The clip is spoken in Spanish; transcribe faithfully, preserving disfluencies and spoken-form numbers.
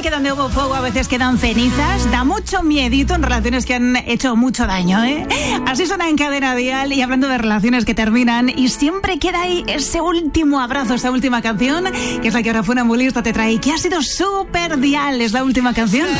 que donde hubo fuego a veces quedan cenizas. Da mucho miedito en relaciones que han hecho mucho daño, ¿eh? Así suena en Cadena Dial, y hablando de relaciones que terminan, y siempre queda ahí ese último abrazo, esa última canción, que es la que ahora Funambulista te trae, que ha sido súper dial. Es la última canción.